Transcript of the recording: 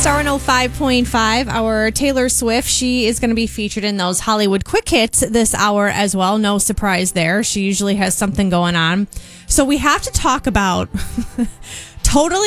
Star 105.5, our Taylor Swift, she is going to be featured in those Hollywood Quick Hits this hour as well. No surprise there. She usually has something going on. So we have to talk about totally